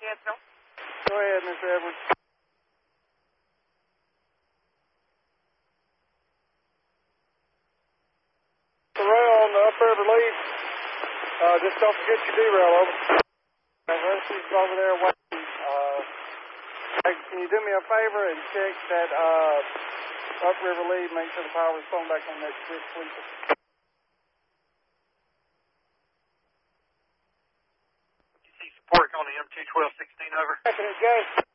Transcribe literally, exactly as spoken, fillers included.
Cancel. Go ahead, Mister Edwards. The rail on the upriver lead. Uh, just don't forget your derail, over. The rest of these over there waiting. Uh, hey, can you do me a favor and check that uh, upriver lead, make sure the power is thrown back on that switch, please? You see support on the M two twelve sixteen, over. Checking it, Jay.